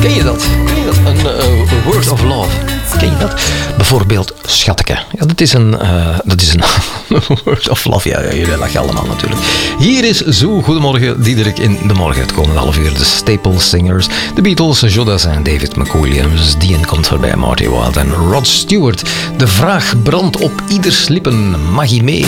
Ken je dat? Een word of love. Ken je dat? Bijvoorbeeld schatteke. Ja, dat is een word of love. Ja, jullie lachen allemaal natuurlijk. Hier is Zo. Goedemorgen, Diederik in de morgen. Het komende half uur de Staple Singers, de Beatles, Jodas en David McWilliams. Dien komt voorbij, Marty Wilde en Rod Stewart. De vraag brandt op ieders lippen. Mag hij mee?